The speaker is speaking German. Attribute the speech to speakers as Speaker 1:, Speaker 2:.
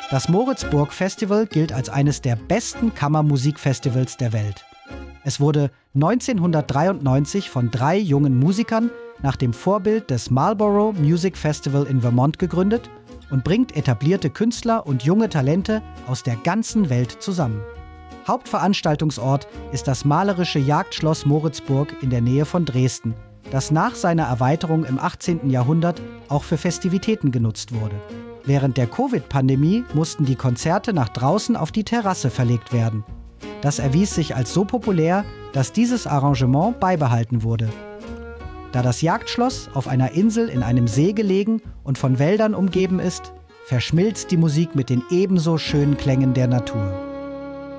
Speaker 1: Das Moritzburg Festival gilt als eines der besten Kammermusikfestivals der Welt. Es wurde 1993 von 3 jungen Musikern nach dem Vorbild des Marlborough Music Festival in Vermont gegründet und bringt etablierte Künstler und junge Talente aus der ganzen Welt zusammen. Hauptveranstaltungsort ist das malerische Jagdschloss Moritzburg in der Nähe von Dresden, das nach seiner Erweiterung im 18. Jahrhundert auch für Festivitäten genutzt wurde. Während der Covid-Pandemie mussten die Konzerte nach draußen auf die Terrasse verlegt werden. Das erwies sich als so populär, dass dieses Arrangement beibehalten wurde. Da das Jagdschloss auf einer Insel in einem See gelegen und von Wäldern umgeben ist, verschmilzt die Musik mit den ebenso schönen Klängen der Natur.